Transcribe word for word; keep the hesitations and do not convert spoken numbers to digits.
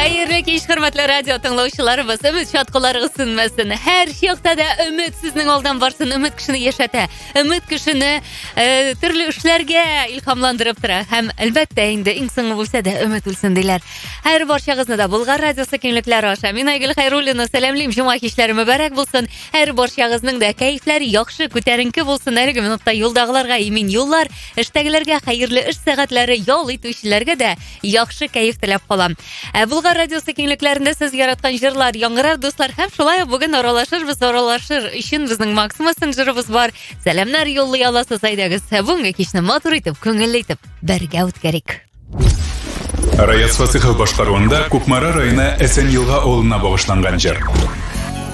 Xayrli kech, hurmatli radio tinglovchilarimiz, umid shadqalari sinmasin. Har yoqda umid sizning oldin borsin, umid kishini yashata, umid kishini e, turli ishlarga ilhomlantirib turadi. Ham albatta endi eng so'nggi bo'lsa-da umid bo'lsin deylar. Har barchag'izni da Bulg'ar radiosi kengliklari osha. Men Aygul Xayrullayevni salamlayman. Juma kechlari muborak bo'lsin. Har barchag'izning da kayflari yaxshi, ko'tarinki bo'lsin. Narigi minutda yo'ldag'larga imin yo'llar, ishdagilarga xayrli ish soatlari, yo'l ituvchilarga da yaxshi kayf tilab qolam. Bulg'ar radiosi kengliklarida siz yaratgan jurlar yangirar do'stlar. Ham shulay bugun oralashir, biz oralashir uchun bizning Maxima sinjirimiz bor. Salamlar yo'llay olasiz aydagi. Bunga kechni motor etib, ko'ngilli etib birga o'tkarik. Rayat Fasihov boshqaruvida Ko'kmara rayoni Esenyilg'a ovulina bag'ishlangan jir.